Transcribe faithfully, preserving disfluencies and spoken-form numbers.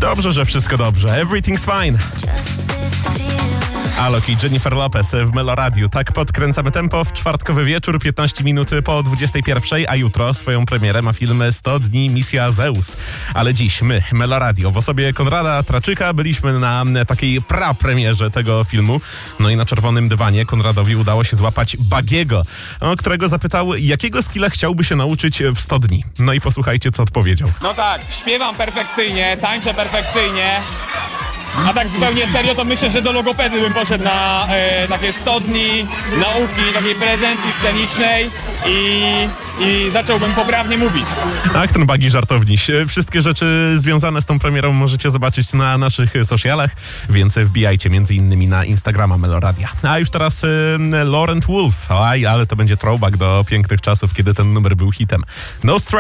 Dobrze, że wszystko dobrze. Everything's fine. Alok i Jennifer Lopez w Meloradiu. Tak podkręcamy tempo w czwartkowy wieczór, piętnaście minut po dwudziestej pierwszej, a jutro swoją premierę ma film sto dni Misja Zeus. Ale dziś my, Meloradio, w osobie Konrada Traczyka byliśmy na takiej prapremierze tego filmu. No i na czerwonym dywanie Konradowi udało się złapać Bagiego, którego zapytał, jakiego skilla chciałby się nauczyć w sto dni. No i posłuchajcie, co odpowiedział. No tak, śpiewam perfekcyjnie, tańczę perfekcyjnie. A tak zupełnie serio, to myślę, że do logopedy bym poszedł na e, takie sto dni nauki, takiej prezencji scenicznej i, i zacząłbym poprawnie mówić. Ach, ten Bagi żartowniś. Wszystkie rzeczy związane z tą premierą możecie zobaczyć na naszych socialach, więc wbijajcie między innymi na Instagrama Meloradia. A już teraz y, Laurent Wolf. Oj, ale to będzie throwback do pięknych czasów, kiedy ten numer był hitem. No Stress.